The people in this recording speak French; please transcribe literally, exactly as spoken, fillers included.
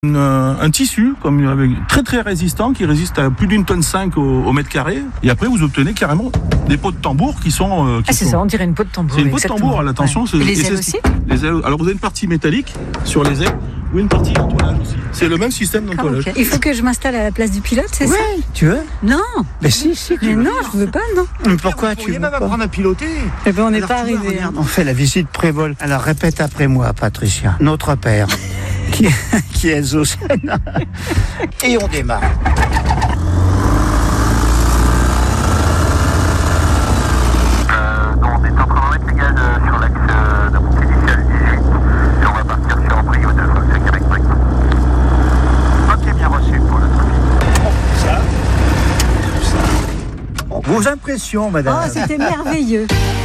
Une, euh, un tissu comme avec, très très résistant qui résiste à plus d'une tonne cinq au, au mètre carré. Et après vous obtenez carrément des pots de tambour qui sont. Euh, qui ah c'est sont... ça, on dirait une peau de tambour. C'est une peau de tambour à l'attention. Ouais. Et les ailes aussi. Les ailes. Alors vous avez une partie métallique sur les ailes ou une partie d'entoilage aussi. C'est le même système d'entoilage. Okay. Il faut que je m'installe à la place du pilote, c'est ouais, ça? Oui, tu veux? Non. Mais si, si. Mais non, je veux pas, non. Mais pourquoi tu veux même pas apprendre à piloter. Eh ben on n'est Alors, pas tu vois, arrivé. regarde, on fait la visite pré-vol. Alors répète après moi, Patricia. Notre père, qui, qui est Zosène. Et on démarre. Vos impressions, madame. Oh, c'était merveilleux.